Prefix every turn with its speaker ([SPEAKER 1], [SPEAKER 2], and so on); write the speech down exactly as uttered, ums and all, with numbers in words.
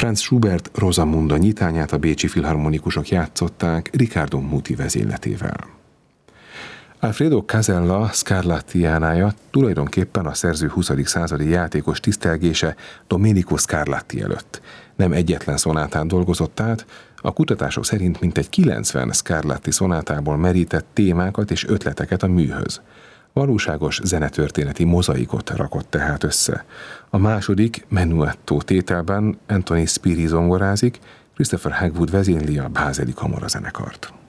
[SPEAKER 1] Franz Schubert Rosamunda nyitányát a bécsi filharmonikusok játszották Riccardo Muti vezényletével. Alfredo Casella Scarlattiánája tulajdonképpen a szerző huszadik századi játékos tisztelgése Domenico Scarlatti előtt. Nem egyetlen szonátán dolgozott át, a kutatások szerint mintegy kilencven Scarlatti szonátából merített témákat és ötleteket a műhöz. Valóságos zenetörténeti mozaikot rakott tehát össze. A második menuetto tételben Anthony Spiri zongorázik, Christopher Hagwood vezényli a bázeli kamarazenekart.